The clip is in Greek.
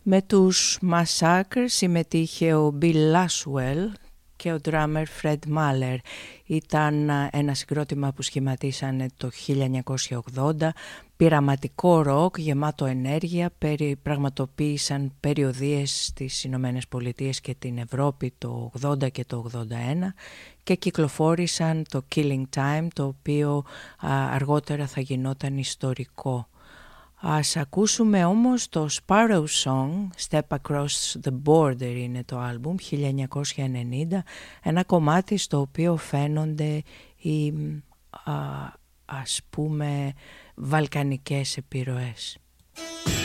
Με τους Massacre συμμετείχε ο Bill Laswell και ο drummer Fred Muller. Ήταν ένα συγκρότημα που σχηματίσανε το 1980, πειραματικό ροκ γεμάτο ενέργεια, πραγματοποίησαν περιοδίες στις Ηνωμένες Πολιτείες και την Ευρώπη το 80 και το 81 και κυκλοφόρησαν το Killing Time, το οποίο αργότερα θα γινόταν ιστορικό. Ας ακούσουμε όμως το Sparrow Song, Step Across the Border είναι το άλμπουμ, 1990, ένα κομμάτι στο οποίο φαίνονται οι ας πούμε βαλκανικές επιρροές.